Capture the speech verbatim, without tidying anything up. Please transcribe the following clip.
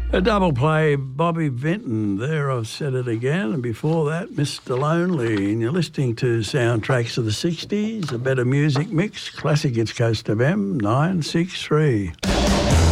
A double play, Bobby Vinton. There, I've said it again. And before that, Mister Lonely. And you're listening to Soundtracks of the sixties, a better music mix, classic It's Coast F M, nine six three.